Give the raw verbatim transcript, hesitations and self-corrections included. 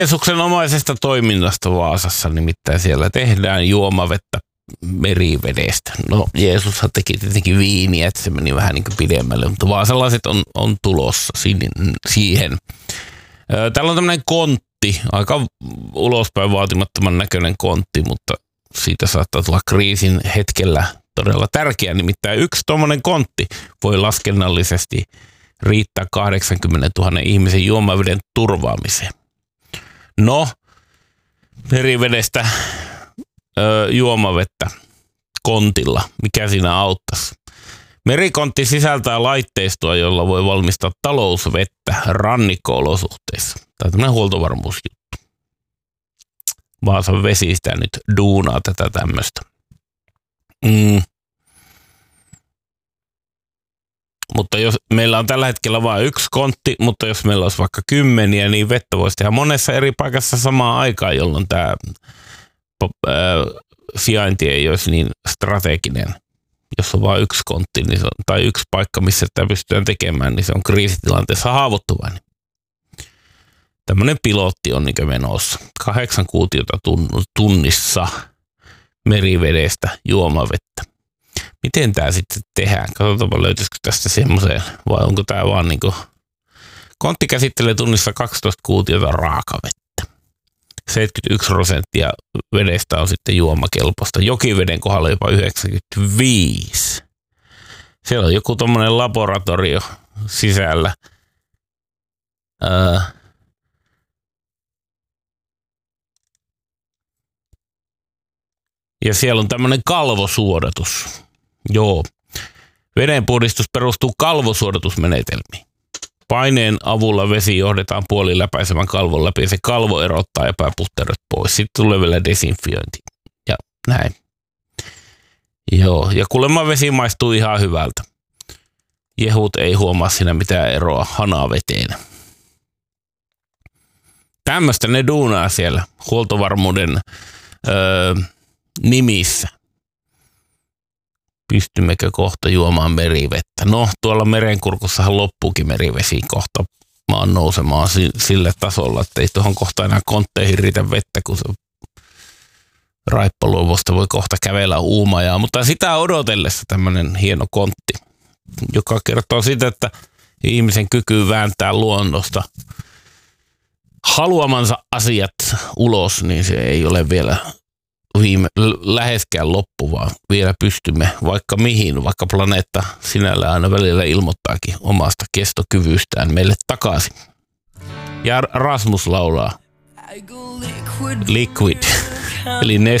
Jeesuksenomaisesta toiminnasta Vaasassa, nimittäin siellä tehdään juomavettä merivedestä. No Jeesushan teki tietenkin viiniä, että se meni vähän niin kuin pidemmälle, mutta vaasalaiset on, on tulossa siihen. Täällä on tämmöinen kontti, aika ulospäin vaatimattoman näköinen kontti, mutta siitä saattaa tulla kriisin hetkellä todella tärkeä. Nimittäin yksi tuommoinen kontti voi laskennallisesti riittää kahdeksankymmentätuhatta ihmisen juomaveden turvaamiseen. No, merivedestä ö, juomavettä kontilla, mikä siinä auttaisi? Merikontti sisältää laitteistoa, jolla voi valmistaa talousvettä rannikko-olosuhteissa. Tämä on tämmöinen huoltovarmuusjuttu. Vaasan vesi sitä nyt duunaa tätä tämmöistä. Mm. Mutta jos meillä on tällä hetkellä vain yksi kontti, mutta jos meillä olisi vaikka kymmeniä, niin vettä voisi tehdä monessa eri paikassa samaan aikaan, jolloin tämä ää, sijainti ei olisi niin strateginen. Jos on vain yksi kontti niin se on, tai yksi paikka, missä tämä pystytään tekemään, niin se on kriisitilanteessa haavoittuvainen. Tämmöinen pilotti on niin menossa. Kahdeksan kuutiota tunnissa merivedestä juomavettä. Miten tämä sitten tehdään? Katsotaanpa löytyisikö tästä semmoiseen, vai onko tämä vaan niin kuin... Kontti käsittelee tunnissa kaksitoista kuutiota raakavettä. seitsemänkymmentäyksi prosenttia vedestä on sitten juomakelpoista. Jokiveden kohdalla jopa yhdeksänkymmentäviisi. Siellä on joku tommonen laboratorio sisällä. Öö. Ja siellä on tämmöinen kalvosuodatus. Joo. Vedenpuhdistus perustuu kalvosuodatusmenetelmiin. Paineen avulla vesi johdetaan puoliläpäisevän kalvon läpi ja se kalvo erottaa epäpuhterot pois. Sitten tulee vielä desinfiointi. Ja näin. Joo. Ja kuulemma vesi maistuu ihan hyvältä. Jehut ei huomaa siinä mitään eroa hanaveteen. Tämmöistä ne duunaa siellä huoltovarmuuden öö, nimissä. Pystymmekö kohta juomaan merivettä? No, tuolla merenkurkussahan loppuukin merivesi kohta maan nousemaan sille tasolla, että ei tuohon kohta enää kontteihin riitä vettä, kun se Raippaluovosta voi kohta kävellä Uumajaa. Mutta sitä odotellessa tämmöinen hieno kontti, joka kertoo siitä, että ihmisen kyky vääntää luonnosta haluamansa asiat ulos, niin se ei ole vielä viime, läheskään loppu, vaan vielä pystymme vaikka mihin, vaikka planeetta sinällään aina välillä ilmoittaakin omasta kestokyvystään meille takaisin. Ja Rasmus laulaa Liquid, eli Neste.